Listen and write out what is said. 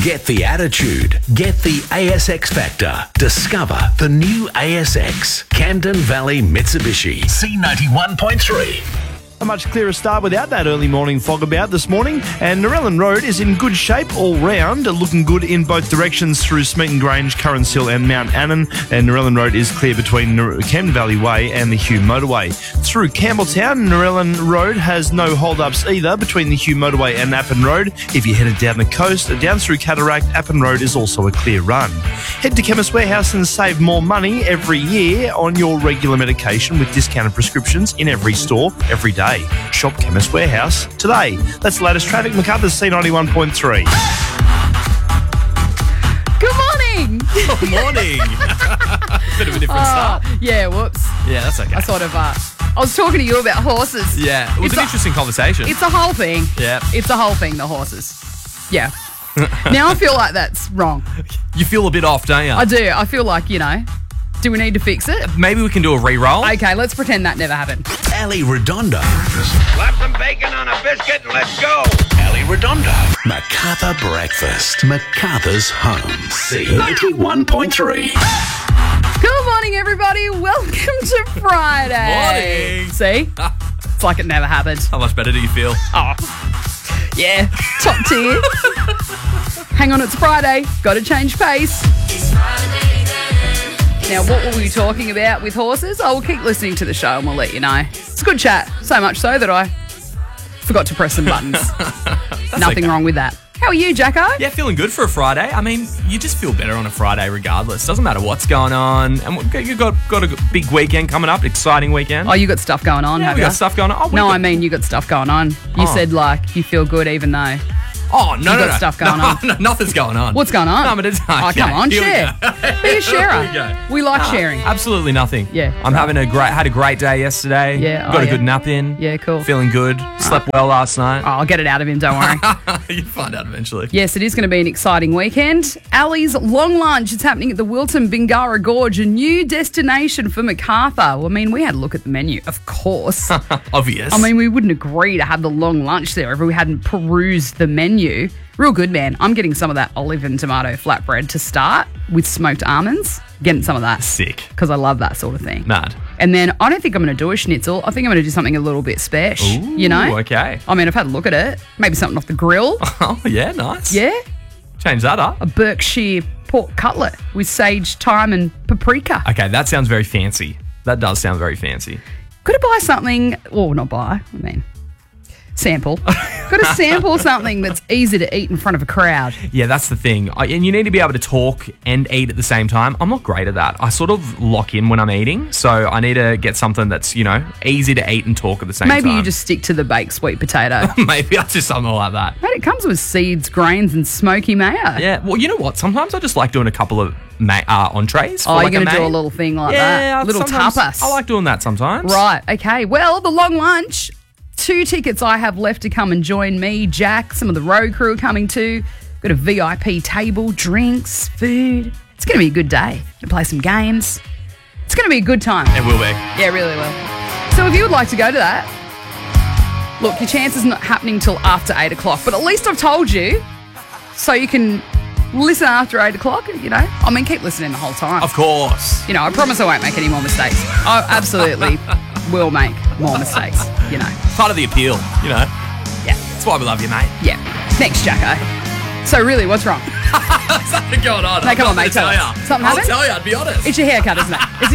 Get the attitude. Get the ASX Factor. Discover the new ASX. Camden Valley Mitsubishi. C91.3. A much clearer start without that early morning fog about this morning, and Narellan Road is in good shape all round, looking good in both directions through Smeaton Grange, Currans Hill and Mount Annan, and Narellan Road is clear between Camden Valley Way and the Hugh Motorway. Through Campbelltown, Narellan Road has no hold-ups either between the Hugh Motorway and Appin Road. If you're headed down the coast, down through Cataract, Appin Road is also a clear run. Head to Chemist Warehouse and save more money every year on your regular medication with discounted prescriptions in every store, every day. Shop Chemist Warehouse today. That's the latest traffic. MacArthur's C91.3. Good morning. Good morning. Bit of a different start. Yeah, whoops. Yeah, that's okay. I sort of, I was talking to you about horses. Yeah, it was It's an a- interesting conversation. It's a whole thing. Yeah. It's a whole thing, the horses. Yeah. Now I feel like that's wrong. You feel a bit off, don't you? I do. I feel like, do we need to fix it? Maybe we can do a re-roll. Okay, let's pretend that never happened. Ali Redondo. Slap some bacon on a biscuit and let's go. Ali Redondo. MacArthur Breakfast. MacArthur's home. C91.3. Good morning, everybody. Welcome to Friday. Morning. See? It's like it never happened. How much better do you feel? Oh, yeah. Top tier. Hang on, it's Friday. Got to change pace. Now, what were we talking about with horses? Oh, we'll keep listening to the show and we'll let you know. It's a good chat. So much so that I forgot to press some buttons. Nothing okay. wrong with that. How are you, Jacko? Yeah, feeling good for a Friday. I mean, you just feel better on a Friday regardless. Doesn't matter what's going on. And you've got a big weekend coming up, exciting weekend. Oh, you got stuff going on, yeah, have we you? got stuff going on. No, I mean you got stuff going on. You said like you feel good even though. Oh, no, got stuff going on. No, nothing's going on. What's going on? No, but it's Oh, come on, Here we share. go. Be a sharer. Here we go. We like sharing. Absolutely nothing. Yeah, I'm right. had a great day yesterday. Yeah, Got oh, a yeah. good nap in. Yeah, cool. Feeling good. Slept well last night. Oh, I'll get it out of him, don't worry. You'll find out eventually. Yes, it is going to be an exciting weekend. Ali's Long Lunch is happening at the Wilton Bingara Gorge, a new destination for MacArthur. Well, I mean, we had a look at the menu, of course. Obvious. I mean, we wouldn't agree to have the long lunch there if we hadn't perused the menu. Real good, man. I'm getting some of that olive and tomato flatbread to start with smoked almonds. Getting some of that. Sick. Because I love that sort of thing. Mad. And then I don't think I'm going to do a schnitzel. I think I'm going to do something a little bit special. Ooh, You know? okay. I mean, I've had a look at it. Maybe something off the grill. Oh, yeah, nice. Yeah? Change that up. A Berkshire pork cutlet with sage, thyme and paprika. Okay, that sounds very fancy. That does sound very fancy. Got to buy something, or not buy, I mean, sample. Got to sample something that's easy to eat in front of a crowd. Yeah, that's the thing. And you need to be able to talk and eat at the same time. I'm not great at that. I sort of lock in when I'm eating, so I need to get something that's, easy to eat and talk at the same time. Maybe you just stick to the baked sweet potato. Maybe I'll do something like that. Mate, it comes with seeds, grains and smoky mayo. Yeah, well, you know what? Sometimes I just like doing a couple of entrees. Oh, for you're going to do a main. little thing like Yeah, that? Little sometimes tapas. I like doing that sometimes. Right, okay. Well, the long lunch, 2 tickets I have left to come and join me, Jack, some of the road crew are coming too. Got a VIP table, drinks, food. It's going to be a good day. Going to play some games. It's going to be a good time. It will be. Yeah, it really will. So if you would like to go to that, look, your chance is not happening till after 8 o'clock, but at least I've told you so you can listen after 8 o'clock, I mean, keep listening the whole time. Of course. I promise I won't make any more mistakes. I absolutely will make more mistakes, Part of the appeal, Yeah. That's why we love you, mate. Yeah. Thanks, Jacko. So really, what's wrong? What's going on? No, come on, mate, tell I'll us. Something I'll happened? tell you, I'd be honest. It's your haircut, isn't it?